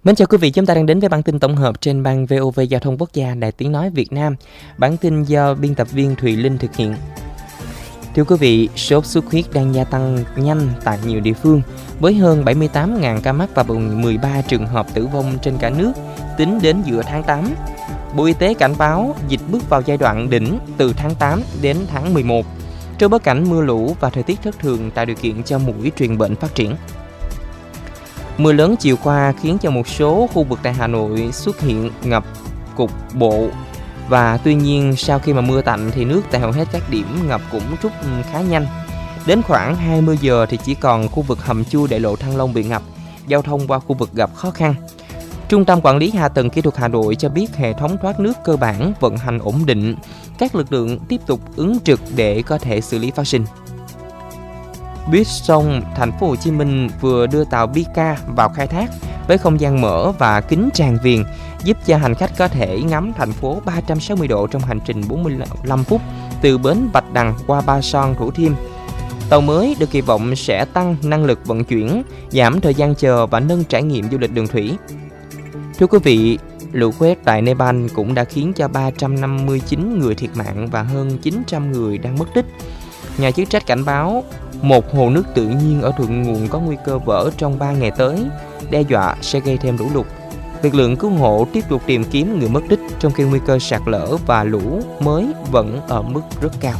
Mến chào quý vị, chúng ta đang đến với bản tin tổng hợp trên ban VOV Giao thông Quốc gia Đài Tiếng nói Việt Nam. Bản tin do biên tập viên Thùy Linh thực hiện. Thưa quý vị, sốt xuất huyết đang gia tăng nhanh tại nhiều địa phương với hơn 78.000 ca mắc và 13 trường hợp tử vong trên cả nước tính đến giữa tháng 8. Bộ Y tế cảnh báo dịch bước vào giai đoạn đỉnh từ tháng 8 đến tháng 11 trong bối cảnh mưa lũ và thời tiết thất thường tạo điều kiện cho muỗi truyền bệnh phát triển. Mưa lớn chiều qua khiến cho một số khu vực tại Hà Nội xuất hiện ngập cục bộ, và tuy nhiên sau khi mà mưa tạnh thì nước tại hầu hết các điểm ngập cũng rút khá nhanh. Đến khoảng 20 giờ thì chỉ còn khu vực hầm chui đại lộ Thăng Long bị ngập, giao thông qua khu vực gặp khó khăn. Trung tâm Quản lý Hạ tầng Kỹ thuật Hà Nội cho biết hệ thống thoát nước cơ bản vận hành ổn định, các lực lượng tiếp tục ứng trực để có thể xử lý phát sinh. Buýt sông Thành phố Hồ Chí Minh vừa đưa tàu Bika vào khai thác với không gian mở và kính tràn viền, giúp cho hành khách có thể ngắm thành phố 360 độ trong hành trình 45 phút từ bến Bạch Đằng qua Ba Son, Thủ Thiêm. Tàu mới được kỳ vọng sẽ tăng năng lực vận chuyển, giảm thời gian chờ và nâng trải nghiệm du lịch đường thủy. Thưa quý vị, lũ quét tại Nepal cũng đã khiến cho 359 người thiệt mạng và hơn 900 người đang mất tích. Nhà chức trách cảnh báo một hồ nước tự nhiên ở thượng nguồn có nguy cơ vỡ trong 3 ngày tới, đe dọa sẽ gây thêm lũ lụt. Lực lượng cứu hộ tiếp tục tìm kiếm người mất tích trong khi nguy cơ sạt lở và lũ mới vẫn ở mức rất cao.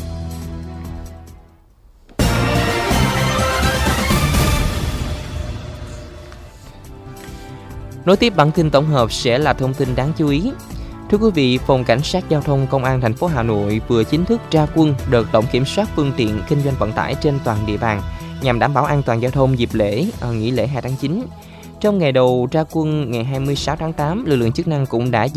Nối tiếp bản tin tổng hợp sẽ là thông tin đáng chú ý. Thưa quý vị, Phòng Cảnh sát Giao thông Công an thành phố Hà Nội vừa chính thức ra quân đợt tổng kiểm soát phương tiện kinh doanh vận tải trên toàn địa bàn nhằm đảm bảo an toàn giao thông dịp nghỉ lễ 2 tháng 9. Trong ngày đầu ra quân ngày 26 tháng 8, lực lượng chức năng cũng đã